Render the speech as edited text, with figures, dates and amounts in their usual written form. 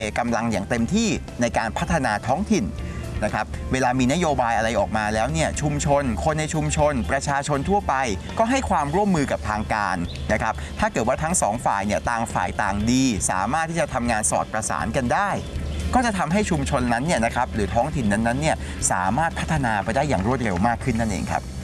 กำลังอย่างเต็มที่ในการพัฒนาท้องถิ่นนะครับเวลามีนโยบายอะไรออกมาแล้วเนี่ยชุมชนคนในชุมชนประชาชนทั่วไปก็ให้ความร่วมมือกับทางการนะครับถ้าเกิดว่าทั้งสองฝ่ายเนี่ยต่างฝ่ายต่างดีสามารถที่จะทำงานสอดประสานกันได้ก็จะทำให้ชุมชนนั้นเนี่ยนะครับหรือท้องถิ่นนั้นๆเนี่ยสามารถพัฒนาไปได้อย่างรวดเร็วมากขึ้นนั่นเองครับ